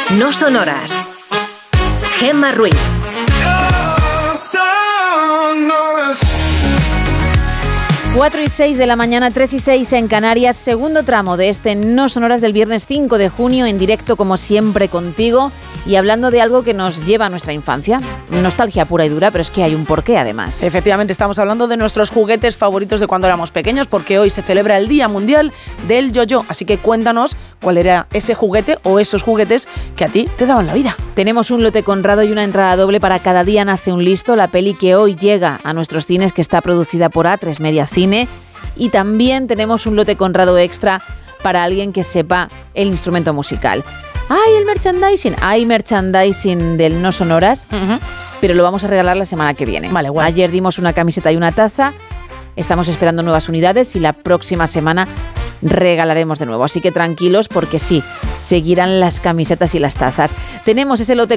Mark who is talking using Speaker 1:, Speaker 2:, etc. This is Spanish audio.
Speaker 1: No sonoras. Gemma Ruiz.
Speaker 2: 4:06 de la mañana, 3:06 en Canarias, segundo tramo de este No Sonoras del viernes 5 de junio, en directo como siempre contigo y hablando de algo que nos lleva a nuestra infancia. Nostalgia pura y dura, pero es que hay un porqué además.
Speaker 3: Efectivamente, estamos hablando de nuestros juguetes favoritos de cuando éramos pequeños, porque hoy se celebra el Día Mundial del Yo-Yo, así que cuéntanos cuál era ese juguete o esos juguetes que a ti te daban la vida.
Speaker 2: Tenemos un lote conrado y una entrada doble para Cada día nace un listo, la peli que hoy llega a nuestros cines, que está producida por A3 Media Cine, y también tenemos un lote conrado extra para alguien que sepa el instrumento musical. ¡Ay, el merchandising! Hay merchandising del No Sonoras, pero lo vamos a regalar la semana que viene.
Speaker 3: Vale, guay.
Speaker 2: Ayer dimos una camiseta y una taza, estamos esperando nuevas unidades y la próxima semana regalaremos de nuevo. Así que tranquilos porque sí, seguirán las camisetas y las tazas. Tenemos ese lote